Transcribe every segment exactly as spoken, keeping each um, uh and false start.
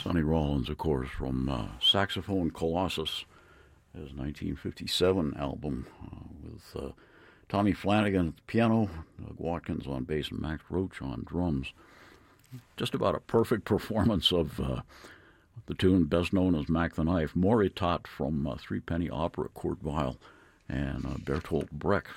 Sonny Rollins, of course, from uh, Saxophone Colossus, his nineteen fifty-seven album uh, with uh, Tommy Flanagan at the piano, Doug Watkins on bass, and Max Roach on drums. Just about a perfect performance of uh, the tune best known as Mac the Knife, Moritat from uh, Three Penny Opera, Kurt Weill and uh, Bertolt Brecht.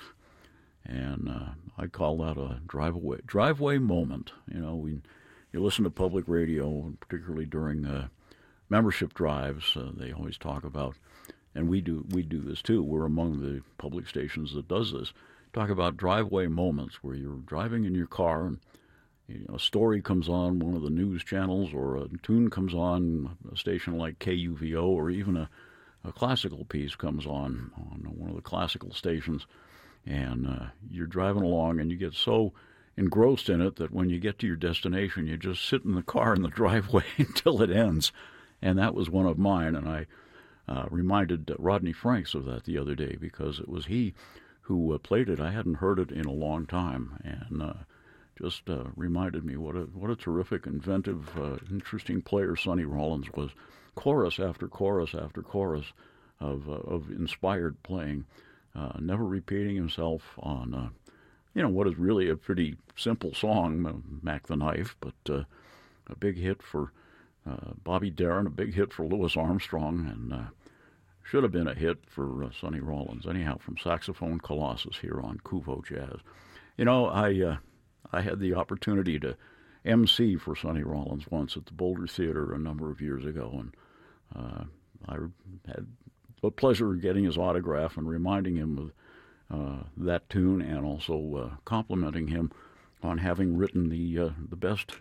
And uh, I call that a driveway driveway moment. You know, we you listen to public radio, particularly during uh, membership drives. Uh, they always talk about, and we do we do this too. We're among the public stations that does this. Talk about driveway moments where you're driving in your car and you know, a story comes on one of the news channels, or a tune comes on a station like K U V O, or even a, a classical piece comes on on one of the classical stations. And uh, you're driving along and you get so engrossed in it that when you get to your destination, you just sit in the car in the driveway until it ends. And that was one of mine. And I uh, reminded Rodney Franks of that the other day because it was he who uh, played it. I hadn't heard it in a long time. And uh, just uh, reminded me what a what a terrific, inventive, uh, interesting player Sonny Rollins was. Chorus after chorus after chorus of, uh, of inspired playing. Uh, never repeating himself on, uh, you know, what is really a pretty simple song, uh, Mac the Knife, but uh, a big hit for uh, Bobby Darin, a big hit for Louis Armstrong, and uh, should have been a hit for uh, Sonny Rollins. Anyhow, from Saxophone Colossus here on Kuvo Jazz. You know, I uh, I had the opportunity to M C for Sonny Rollins once at the Boulder Theater a number of years ago, and uh, I had the pleasure of getting his autograph and reminding him of uh, that tune, and also uh, complimenting him on having written the uh, the best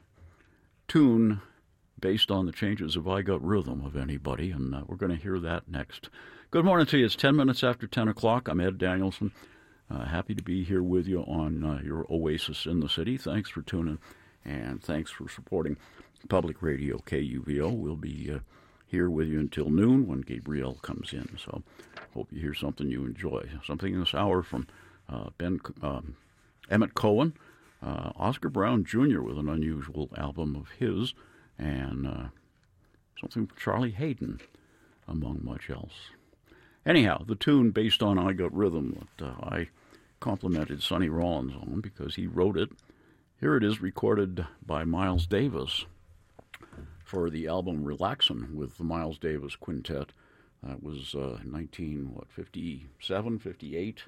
tune based on the changes of I Got Rhythm of anybody, and uh, we're going to hear that next. Good morning to you. It's ten minutes after ten o'clock. I'm Ed Danielson. Uh, happy to be here with you on uh, your oasis in the city. Thanks for tuning, and thanks for supporting Public Radio K U V O. We'll be uh, here with you until noon when Gabrielle comes in. So hope you hear something you enjoy. Something this hour from uh, Ben um, Emmett Cohen, uh, Oscar Brown Junior with an unusual album of his, and uh, something from Charlie Hayden, among much else. Anyhow, the tune based on I Got Rhythm that uh, I complimented Sonny Rollins on because he wrote it. Here it is, recorded by Miles Davis for the album Relaxin' with the Miles Davis Quintet. That was uh, nineteen, what, fifty-seven, fifty-eight?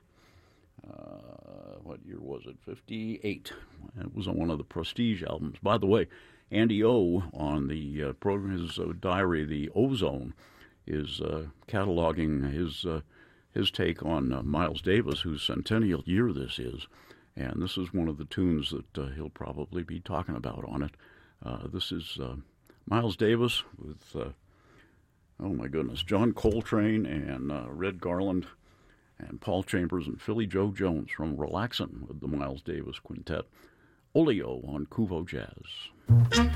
Uh, what year was it? fifty-eight. It was on one of the Prestige albums. By the way, Andy O on the uh, program, his uh, diary, the Ozone, is uh, cataloging his uh, his take on uh, Miles Davis, whose centennial year this is. And this is one of the tunes that uh, he'll probably be talking about on it. Uh, this is Uh, Miles Davis with, uh, oh my goodness, John Coltrane and uh, Red Garland and Paul Chambers and Philly Joe Jones from Relaxin' with the Miles Davis Quintet. Oleo on Kuvo Jazz.